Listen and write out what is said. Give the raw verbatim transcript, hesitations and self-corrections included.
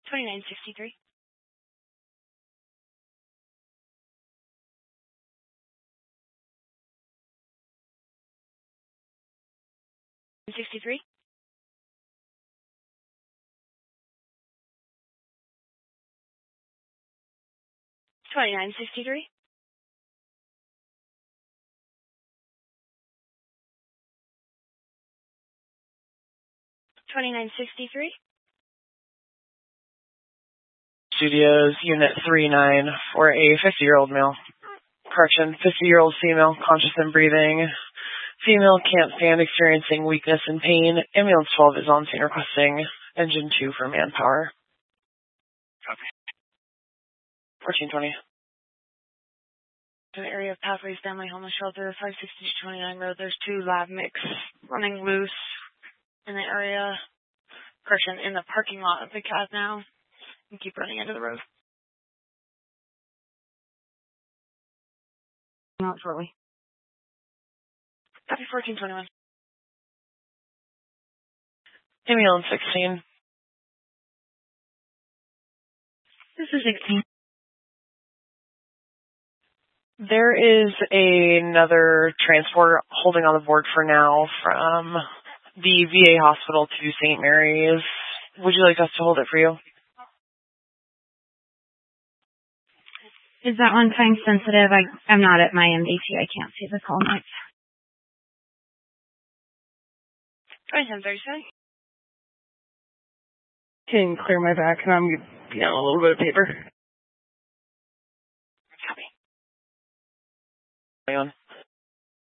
twenty-nine sixty-three. sixty-three. twenty-nine sixty-three. twenty-nine sixty-three. Studios, Unit three nine, for a fifty-year-old male. Correction, fifty-year-old female, conscious and breathing. Female can't stand, experiencing weakness and pain. Ambulance twelve is on scene requesting engine two for manpower. Copy. fourteen twenty. In the area of Pathways Family Homeless Shelter, five sixty to twenty-nine Road, there's two lab mix running loose in the area. Correction, in the parking lot of the C A D now. And keep running into the road. Out shortly. Copy fourteen twenty-one. Ambulance sixteen. This is sixteen. There is another transport holding on the board for now from the V A hospital to Saint Mary's. Would you like us to hold it for you? Is that one time sensitive? I, I'm not at my M D T. I can't see the call notes. twenty-seven thirty-seven. Can clear my back and I'm getting a little bit of paper. Copy. Hang on.